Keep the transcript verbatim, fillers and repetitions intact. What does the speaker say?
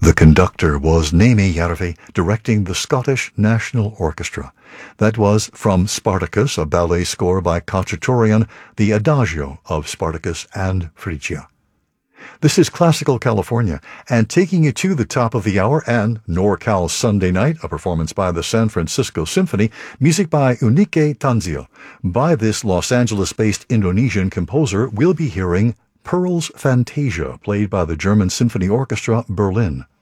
The conductor was Naimi Järvi, directing the Scottish National Orchestra. That was from Spartacus, a ballet score by Khachaturian, the Adagio of Spartacus and Phrygia. This is Classical California, and taking you to the top of the hour and NorCal Sunday Night, a performance by the San Francisco Symphony, music by Unique Tanzil. By this Los Angeles-based Indonesian composer, we'll be hearing Pearl's Fantasia, played by the German Symphony Orchestra, Berlin.